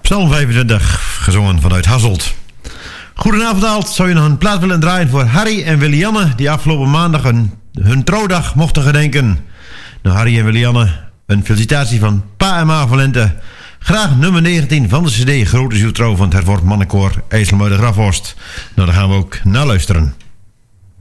Psalm 25, gezongen vanuit Hasselt. Goedenavond Alt, zou je nog een plaat willen draaien voor Harry en Willianne, die afgelopen maandag hun trouwdag mochten gedenken. Nou, Harry en Willianne, een felicitatie van Pa en Ma Valente. Graag nummer 19 van de cd Grote Zieltrouw van het hervormd mannenkoor IJsselmuiden Grafhorst. Nou, daar gaan we ook naar luisteren.